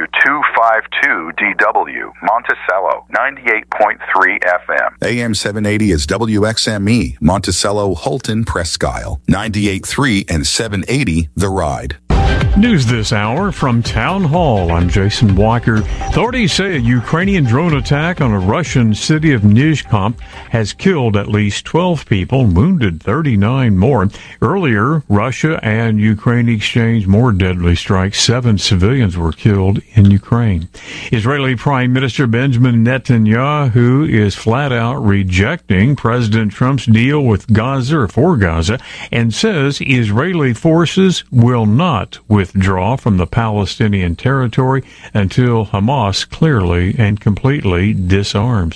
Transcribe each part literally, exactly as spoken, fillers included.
W two fifty-two D W, Monticello, ninety-eight point three F M. A M seven eighty is W X M E, Monticello, Holton, Presque Isle, ninety-eight point three and seven eighty The Ride. News this hour from Town Hall. I'm Jason Walker. Authorities say a Ukrainian drone attack on a Russian city of Nizhkomp has killed at least twelve people, wounded thirty-nine more. Earlier, Russia and Ukraine exchanged more deadly strikes. Seven civilians were killed in Ukraine. Israeli Prime Minister Benjamin Netanyahu is flat out rejecting President Trump's deal with Gaza or for Gaza and says Israeli forces will not withdraw from the Palestinian territory until Hamas clearly and completely disarms.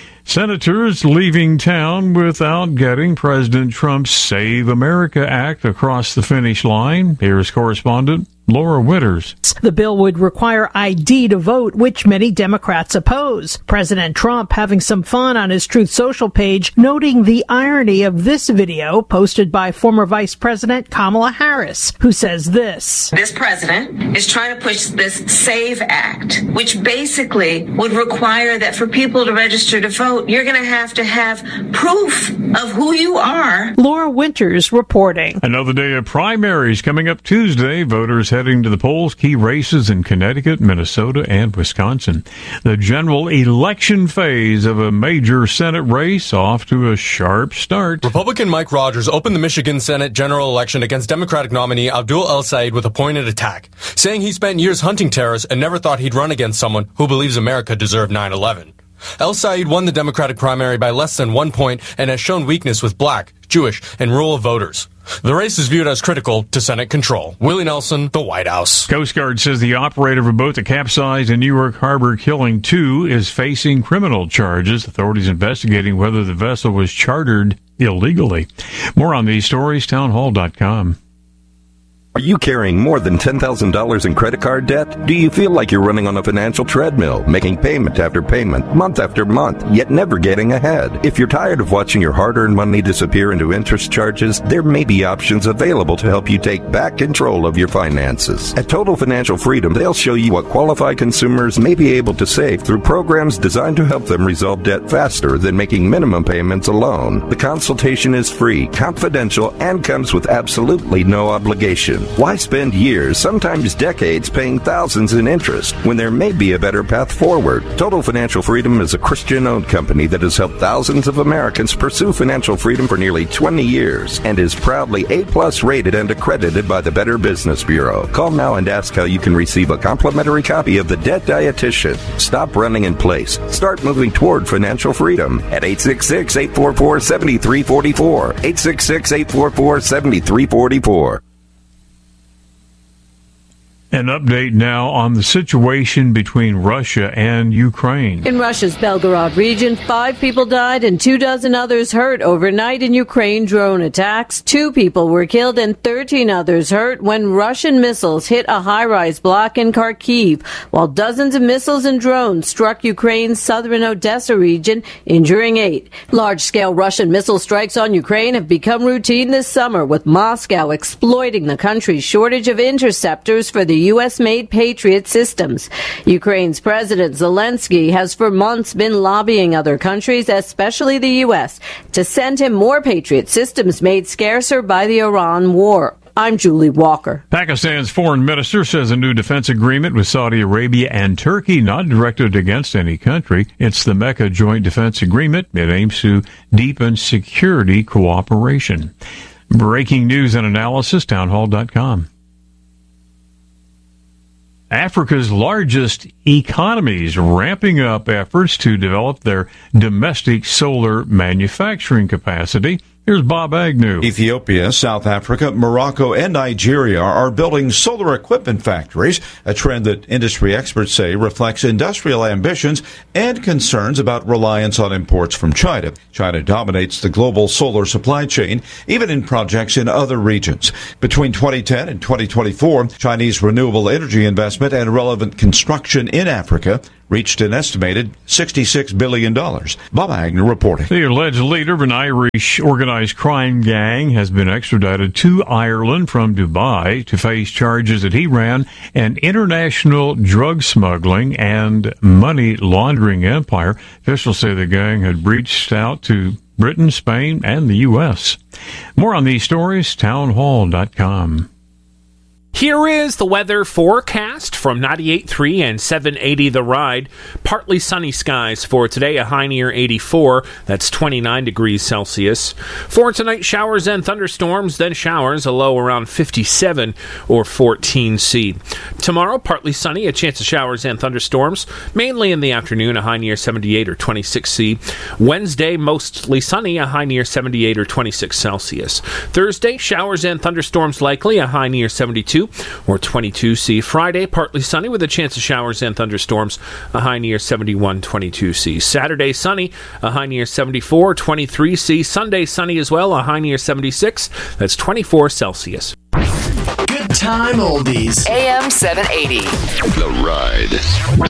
Senators leaving town without getting President Trump's Save America Act across the finish line. Here's correspondent Laura Winters. The bill would require I D to vote, which many Democrats oppose. President Trump having some fun on his Truth Social page, noting the irony of this video posted by former Vice President Kamala Harris, who says this. This president is trying to push this SAVE Act, which basically would require that for people to register to vote, you're going to have to have proof of who you are. Laura Winters reporting. Another day of primaries coming up Tuesday. Voters heading to the polls, key races in Connecticut, Minnesota, and Wisconsin. The general election phase of a major Senate race off to a sharp start. Republican Mike Rogers opened the Michigan Senate general election against Democratic nominee Abdul El-Sayed with a pointed attack, saying he spent years hunting terrorists and never thought he'd run against someone who believes America deserved nine eleven. El-Sayed won the Democratic primary by less than one point and has shown weakness with black, Jewish, and rural voters. The race is viewed as critical to Senate control. Willie Nelson, the White House. Coast Guard says the operator of a boat that capsized in New York Harbor, killing two, is facing criminal charges. Authorities investigating whether the vessel was chartered illegally. More on these stories, townhall dot com. Are you carrying more than ten thousand dollars in credit card debt? Do you feel like you're running on a financial treadmill, making payment after payment, month after month, yet never getting ahead? If you're tired of watching your hard-earned money disappear into interest charges, there may be options available to help you take back control of your finances. At Total Financial Freedom, they'll show you what qualified consumers may be able to save through programs designed to help them resolve debt faster than making minimum payments alone. The consultation is free, confidential, and comes with absolutely no obligation. Why spend years, sometimes decades, paying thousands in interest when there may be a better path forward? Total Financial Freedom is a Christian-owned company that has helped thousands of Americans pursue financial freedom for nearly twenty years and is proudly A-plus rated and accredited by the Better Business Bureau. Call now and ask how you can receive a complimentary copy of The Debt Dietitian. Stop running in place. Start moving toward financial freedom at eight six six, eight four four, seven three four four, eight six six, eight four four, seven three four four. An update now on the situation between Russia and Ukraine. In Russia's Belgorod region, five people died and two dozen others hurt overnight in Ukraine drone attacks. Two people were killed and thirteen others hurt when Russian missiles hit a high-rise block in Kharkiv, while dozens of missiles and drones struck Ukraine's southern Odessa region, injuring eight. Large-scale Russian missile strikes on Ukraine have become routine this summer, with Moscow exploiting the country's shortage of interceptors for the U S-made Patriot systems. Ukraine's President Zelensky has for months been lobbying other countries, especially the U S, to send him more Patriot systems made scarcer by the Iran war. I'm Julie Walker. Pakistan's foreign minister says a new defense agreement with Saudi Arabia and Turkey, not directed against any country. It's the Mecca Joint Defense Agreement. It aims to deepen security cooperation. Breaking news and analysis, townhall dot com. Africa's largest economies ramping up efforts to develop their domestic solar manufacturing capacity. Here's Bob Agnew. Ethiopia, South Africa, Morocco, and Nigeria are building solar equipment factories, a trend that industry experts say reflects industrial ambitions and concerns about reliance on imports from China. China dominates the global solar supply chain, even in projects in other regions. Between twenty ten and twenty twenty-four, Chinese renewable energy investment and relevant construction in Africa reached an estimated sixty-six billion dollars. Bob Agnew reporting. The alleged leader of an Irish organized crime gang has been extradited to Ireland from Dubai to face charges that he ran an international drug smuggling and money laundering empire. Officials say the gang had reached out to Britain, Spain, and the U S. More on these stories, townhall dot com. Here is the weather forecast from ninety-eight point three and seven eighty The Ride. Partly sunny skies for today, a high near eighty-four. That's twenty-nine degrees Celsius. For tonight, showers and thunderstorms, then showers, a low around fifty-seven or fourteen C. Tomorrow, partly sunny, a chance of showers and thunderstorms, mainly in the afternoon, a high near seventy-eight or twenty-six C. Wednesday, mostly sunny, a high near seventy-eight or twenty-six Celsius. Thursday, showers and thunderstorms likely, a high near seventy-two or twenty-two C. Friday, partly sunny with a chance of showers and thunderstorms, a high near seventy-one, twenty-two C. Saturday, sunny, a high near seventy-four, twenty-three C. Sunday, sunny as well, a high near seventy-six, that's twenty-four Celsius. Good time oldies. A M seven eighty. The Ride.